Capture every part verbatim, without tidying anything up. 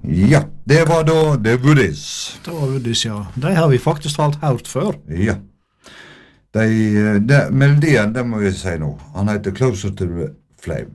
Ja, det var da The Woodies. Det var Woodies, ja. De har vi faktisk alt hørt før. Ja. De, de, melodien, det må vi si nå. Han heter Closer to the Flame.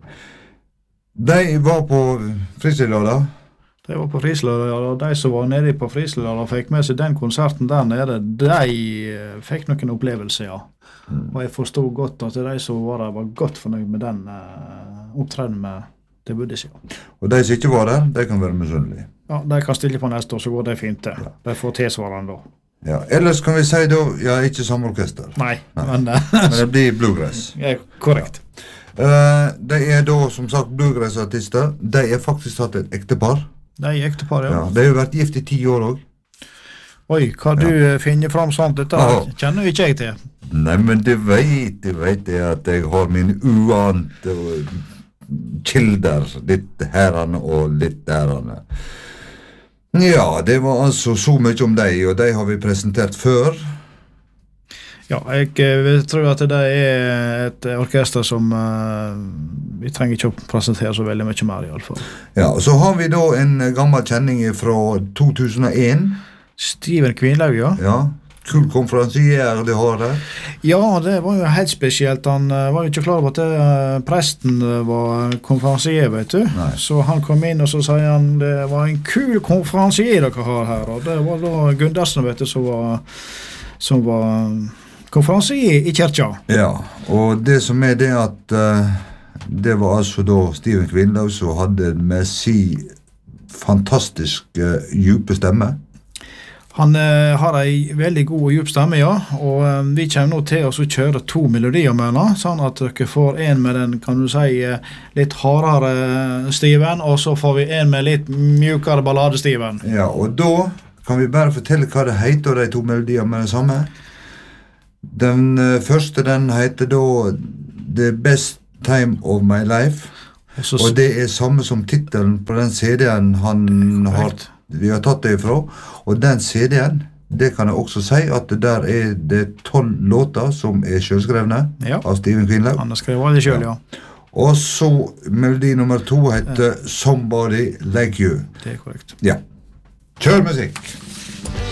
De var på Frisløyda. De var på Frisløyda, og de som var nede på Frisløyda og fikk med seg den konserten der nede, de fikk noen opplevelser, ja. Mm. Og jeg forstod godt at de som var der var godt fornøyd med den uh, opptreden med The Woodies, ja. Og de som ikke var der, de kan være misunnelige. Ja, de kan stille på neste år, så går det fint det. Ja. De får tilsvarende da. Ja, ellers kan vi si da, ja, ikke samme orkester. Nei, Nei. Men, men det blir bluegrass. Ja, korrekt. Ja. Uh, de er da, som sagt, bluegrass-artister. De er faktisk hatt et ektepar. De er ektepar, ja. Ja. De har vært gift i ti år også. Oi, hva du ja. finner fram sånt, dette ah. kjenner ikke jeg til. Nei, men du vet, du vet det at jeg har min uante kilder, litt herrene og litt derene. Ja, det var altså så mye om deg, og de har vi presentert før. Ja, jeg, jeg tror at det er et orkester som uh, vi trenger ikke å presentere så veldig mye mer i alle fall. Ja, og så har vi da en gammel kjenning fra to tusen og en. Steven Kvinlaug, ja. Ja, kul konferansier de har der. Ja, det var jo helt spesielt. Han uh, var jo ikke klar over at det, uh, presten var konferansier, vet du. Nei. Så han kom inn og så sa han, det var en kul konferansier dere har her. Og det var da Gundersen, vet du, som var, som var konferansier i kirka. Ja, og det som er det at uh, det var altså da Steven Kvinlaug som hadde med si fantastiske uh, djupe stemme. Han uh, har en veldig god og djup stemme, ja, og uh, vi kommer nå til å kjøre to melodier med henne, sånn at dere får en med den, kan du si, uh, litt hardere stiven, og så får vi en med litt mjukere balladestiven. Ja, og da kan vi bare fortelle hva det heter, de to melodier med det samme. Den uh, første, den heter da The Best Time of My Life, så, og det er samme som titelen på den C D-en han har, vi har tatt det ifra, og den C D-en, det kan jeg også si at der er det tolv låter som er selvskrevne ja. Av Steven Kvinlaug. Han har skrevet alle selv, ja. ja. Og så melodi nummer to heter Somebody Like You. Det er korrekt. Ja. Kjør musikk!